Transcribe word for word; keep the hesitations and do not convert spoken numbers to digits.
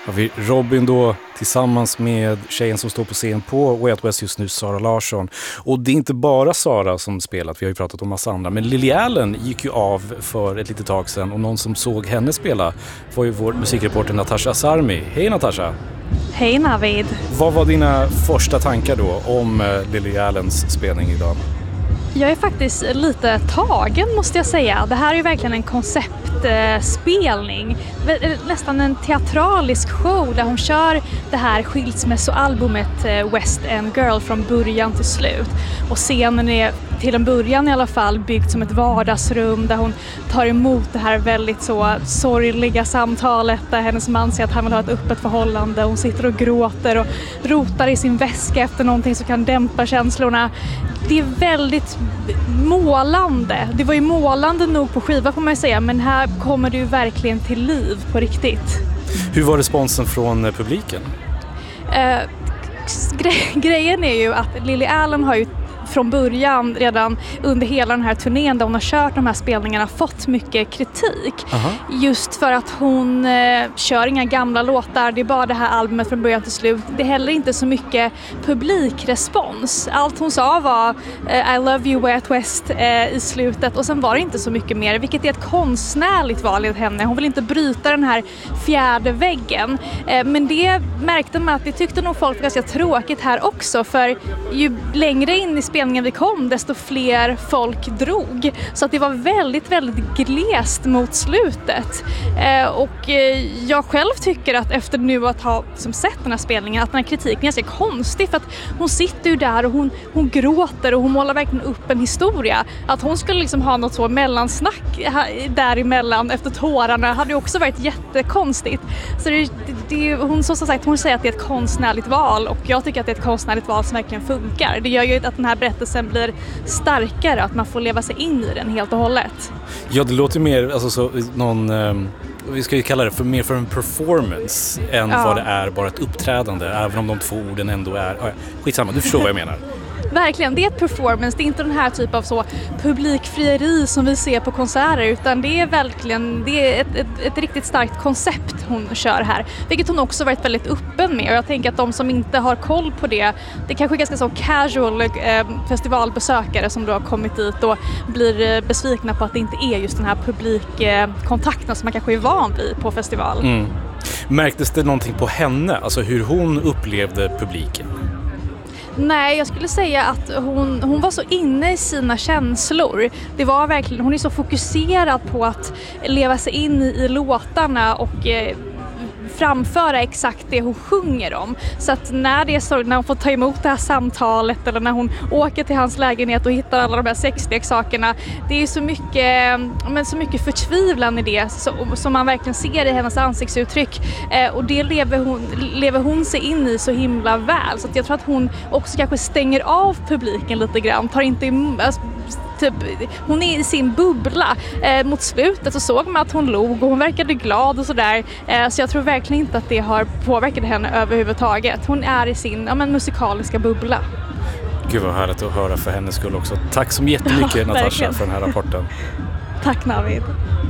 Har vi Robin då tillsammans med tjejen som står på scen på Way Out West just nu, Sara Larsson. Och det är inte bara Sara som spelat, vi har ju pratat om massa andra. Men Lily Allen gick ju av för ett litet tag sedan och någon som såg henne spela var ju vår musikreporter Natasha Asarmi. Hej Natasha! Hej Navid! Vad var dina första tankar då om Lily Allens spelning idag? Jag är faktiskt lite tagen måste jag säga. Det här är ju verkligen en konceptspelning. Nästan en teatralisk show där hon kör det här skilsmässoalbumet West End Girl från början till slut. Och scenen är till en början i alla fall byggt som ett vardagsrum där hon tar emot det här väldigt så sorgliga samtalet där hennes man säger att han vill ha ett öppet förhållande. Hon sitter och gråter och rotar i sin väska efter någonting som kan dämpa känslorna. Det är väldigt målande. Det var ju målande nog på skiva får man ju säga, men här kommer det ju verkligen till liv på riktigt. Hur var responsen från publiken? Eh, gre- grejen är ju att Lily Allen har ju från början, redan under hela den här turnén där hon har kört de här spelningarna, fått mycket kritik. Aha. Just för att hon eh, kör inga gamla låtar, det är bara det här albumet från början till slut. Det är heller inte så mycket publikrespons. Allt hon sa var eh, I love you Way Out West eh, i slutet och sen var det inte så mycket mer, vilket är ett konstnärligt val i henne. Hon vill inte bryta den här fjärde väggen. Eh, men det märkte man att det tyckte nog folk var ganska tråkigt här också, för ju längre in i spelningen vi kom, desto fler folk drog. Så att det var väldigt, väldigt glest mot slutet. Eh, och eh, jag själv tycker att efter nu att ha som sett den här spelningen, att den här kritiken är ganska konstig, för att hon sitter ju där och hon, hon gråter och hon målar verkligen upp en historia. Att hon skulle liksom ha något så mellansnack däremellan efter tårarna hade ju också varit jättekonstigt. Så det, det, hon, så som sagt, hon säger att det är ett konstnärligt val och jag tycker att det är ett konstnärligt val som verkligen funkar. Det gör ju att den här berättelsen blir starkare, att man får leva sig in i den helt och hållet. Ja, det låter mer, alltså så, någon, um, vi ska ju kalla det för mer för en performance än ja. vad det är bara ett uppträdande, även om de två orden ändå är, ja, skitsamma, du förstår vad jag menar. Verkligen, det är ett performance, det är inte den här typ av så publikfrieri som vi ser på konserter, utan det är verkligen det är ett, ett, ett riktigt starkt koncept hon kör här, vilket hon också varit väldigt öppen med, och jag tänker att de som inte har koll på det, det kanske är ganska så casual eh, festivalbesökare som då har kommit dit och blir eh, besvikna på att det inte är just den här publikkontakten eh, som man kanske är van vid på festival. Mm. Märktes det någonting på henne, alltså hur hon upplevde publiken? Nej, jag skulle säga att hon, hon var så inne i sina känslor. Det var verkligen, hon är så fokuserad på att leva sig in i, i låtarna och eh, framföra exakt det hon sjunger om. Så att när, det är så, när hon får ta emot det här samtalet eller när hon åker till hans lägenhet och hittar alla de här sexleksakerna, det är så mycket, men så mycket förtvivlan i det så, som man verkligen ser i hennes ansiktsuttryck. Eh, och det lever hon, lever hon sig in i så himla väl. Så att jag tror att hon också kanske stänger av publiken lite grann. Tar inte alltså, Typ, hon är i sin bubbla. Eh, mot slutet så såg man att hon log och hon verkade glad och sådär. Eh, så jag tror verkligen inte att det har påverkat henne överhuvudtaget. Hon är i sin ja, men, musikaliska bubbla. Gud vad härligt att höra för hennes skull också. Tack så jättemycket ja, Natasha för den här rapporten. Tack Navid.